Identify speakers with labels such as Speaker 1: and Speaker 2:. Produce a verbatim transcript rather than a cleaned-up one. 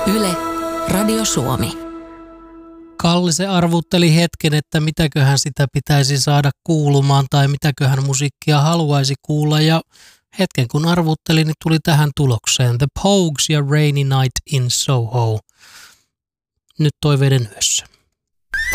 Speaker 1: Yle, Radio Suomi.
Speaker 2: Kalli se arvutteli hetken, että mitäköhän sitä pitäisi saada kuulumaan tai mitäköhän musiikkia haluaisi kuulla. Ja hetken kun arvutteli, niin tuli tähän tulokseen. The Pogues ja Rainy Night in Soho. Nyt toiveiden yössä.